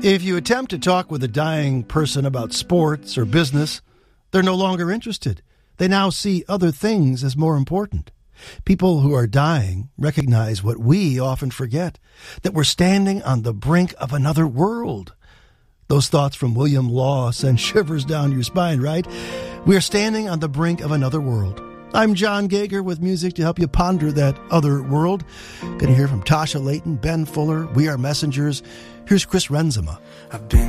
If you attempt to talk with a dying person about sports or business, they're no longer interested. They now see other things as more important. People who are dying recognize what we often forget, that we're standing on the brink of another world. Those thoughts from William Law send shivers down your spine, right? We're standing on the brink of another world. I'm John Gager with music to help you ponder that other world. Going to hear from Tasha Layton, Ben Fuller, We Are Messengers. Here's Chris Renzema. I've been